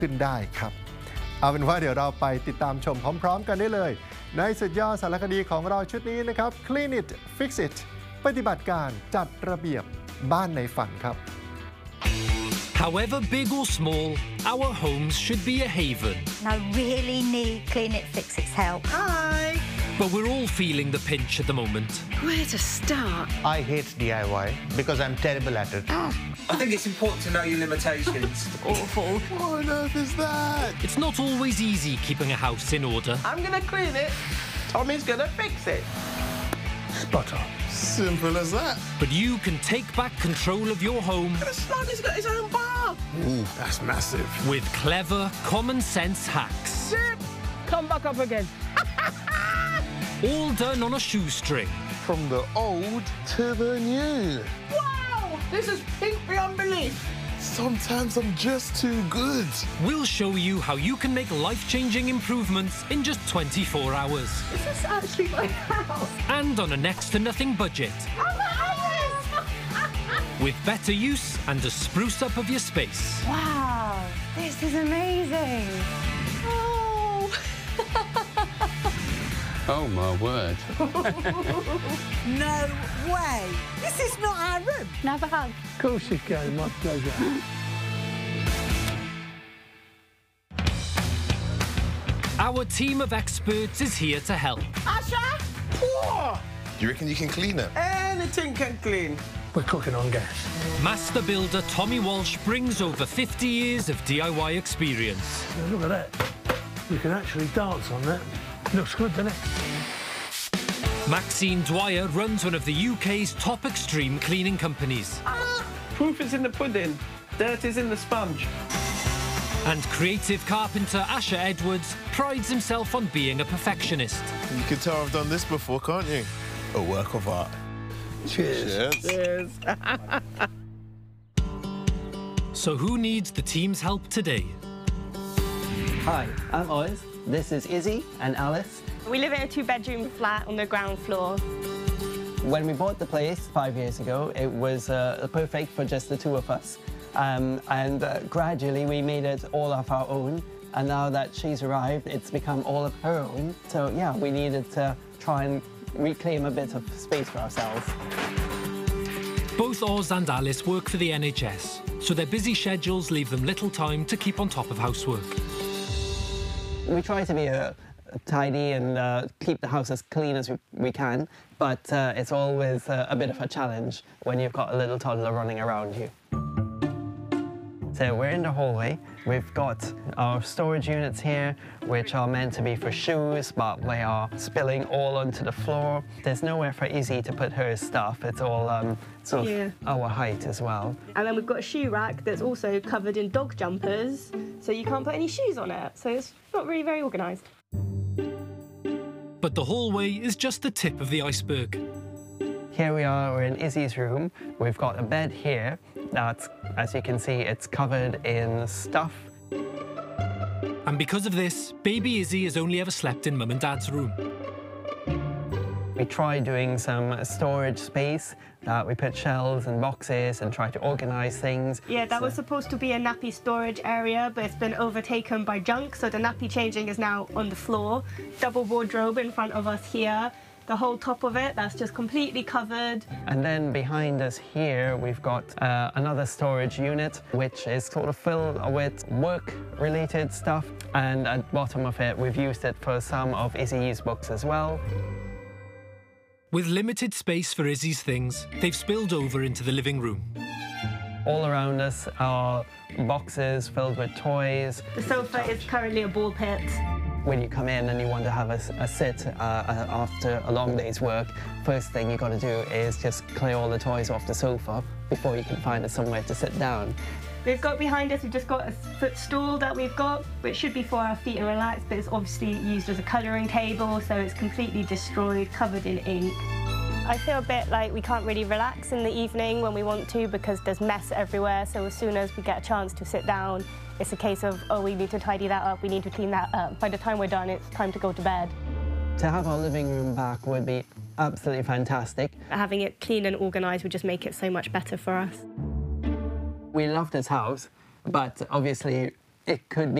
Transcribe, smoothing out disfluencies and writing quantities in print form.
ขึ้นได้ครับเอาเป็นว่าเดี๋ยวเราไปติดตามชมพร้อมๆกันได้เลยในสุดยอดสารคดีของเราชุดนี้นะครับ Clean It Fix It ปฏิบัติการจัดระเบียบบ้านในฝันครับ However big or small, our homes should be a haven. I really need Clean It Fix It's help. Hi! But we're all feeling the pinch at the moment. Where to start? I hate DIY because I'm terrible at it. I think it's important to know your limitations. Awful. What on earth is that? It's not always easy keeping a house in order. I'm gonna clean it. Tommy's gonna fix it. Spot on. Simple as that. But you can take back control of your home The slugger's got his own bar. Ooh, that's massive. with clever, common-sense hacks. Zip! Come back up again. All done on a shoestring. From the old to the new. Wow! This is pink beyond belief. Sometimes I'm just too good. We'll show you how you can make life-changing improvements in just 24 hours. Is this actually my house? And on a next-to-nothing budget. With better use and a spruce up of your space. Wow, this is amazing. Oh! Oh, my word. No way! This is not our room. Can I have a hug? Of course you can, my pleasure. Our team of experts is here to help. Asha! Poor! You reckon you can clean it? Anything can clean. We're cooking on gas. Master builder Tommy Walsh brings over 50 years of DIY experience. Now look at that. You can actually dance on that. Looks good, doesn't it? Maxine Dwyer runs one of the UK's top extreme cleaning companies. Proof is in the pudding. Dirt is in the sponge. And creative carpenter Asher Edwards prides himself on being a perfectionist. You can tell I've done this before, can't you? A work of art. Cheers. Cheers. Yes. So who needs the team's help today? Hi, I'm Oz. This is Izzy and Alice. We live in a two-bedroom flat on the ground floor. When we bought the place 5 years ago, it was perfect for just the two of us. Gradually we made it all of our own. And now that she's arrived, it's become all of her own. So yeah, we needed to try and reclaim a bit of space for ourselves. Both Oz and Alice work for the NHS, so their busy schedules leave them little time to keep on top of housework. We try to be tidy and keep the house as clean as we can, but it's always a bit of a challenge when you've got a little toddler running around you. So we're in the hallway. We've got our storage units here, which are meant to be for shoes, but they are spilling all onto the floor. There's nowhere for Izzy to put her stuff. It's all sort of our height as well. And then we've got a shoe rack that's also covered in dog jumpers, so you can't put any shoes on it. So it's not really very organised. But the hallway is just the tip of the iceberg. Here we are, we're in Izzy's room. We've got a bed here that's, as you can see, it's covered in stuff. And because of this, baby Izzy has only ever slept in Mum and Dad's room. We tried doing some storage space, that we put shelves and boxes and try to organise things. Yeah, that was supposed to be a nappy storage area, but it's been overtaken by junk, so the nappy changing is now on the floor. Double wardrobe in front of us here. The whole top of it, that's just completely covered. And then behind us here, we've got another storage unit, which is sort of filled with work-related stuff. And at the bottom of it, we've used it for some of Izzy's books as well. With limited space for Izzy's things, they've spilled over into the living room. All around us are boxes filled with toys. The sofa is currently a ball pit. When you come in and you want to have a sit after a long day's work, first thing you've got to do is just clear all the toys off the sofa before you can find somewhere to sit down. We've got behind us, we've just got a footstool that we've got, which should be for our feet and relax, but it's obviously used as a colouring table, so it's completely destroyed, covered in ink. I feel a bit like we can't really relax in the evening when we want to because there's mess everywhere, so as soon as we get a chance to sit down, it's a case of, oh, we need to tidy that up, we need to clean that up. By the time we're done, it's time to go to bed. To have our living room back would be absolutely fantastic. Having it clean and organised would just make it so much better for us. We love this house, but obviously It could be